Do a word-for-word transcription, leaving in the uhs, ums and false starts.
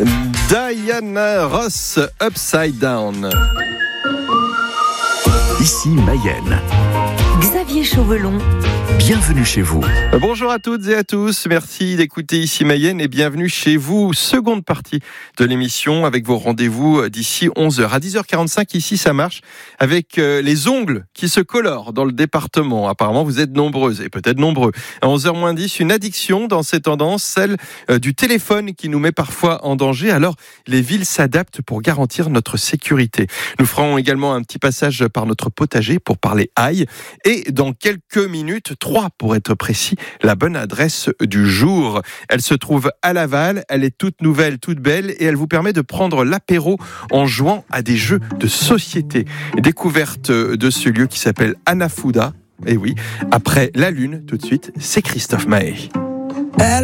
Diana Ross, Upside Down. Ici Mayenne. Xavier Chauvelon. Bienvenue chez vous. Bonjour à toutes et à tous, merci d'écouter Ici Mayenne et bienvenue chez vous. Seconde partie de l'émission avec vos rendez-vous d'ici onze heures. À dix heures quarante-cinq, ici ça marche avec les ongles qui se colorent dans le département. Apparemment vous êtes nombreuses et peut-être nombreux. À onze heures moins dix, une addiction dans ces tendances, celle du téléphone qui nous met parfois en danger. Alors les villes s'adaptent pour garantir notre sécurité. Nous ferons également un petit passage par notre potager pour parler ail. Et dans quelques minutes, trois pour être précis, la bonne adresse du jour. Elle se trouve à Laval, elle est toute nouvelle, toute belle et elle vous permet de prendre l'apéro en jouant à des jeux de société. Découverte de ce lieu qui s'appelle Anafuda. Et oui, après la lune, tout de suite, c'est Christophe Mahé.